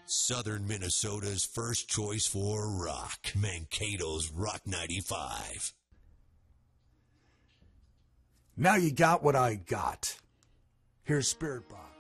Southern Minnesota's first choice for rock. Mankato's Rock 95. Now you got what I got. Here's Spirit Box.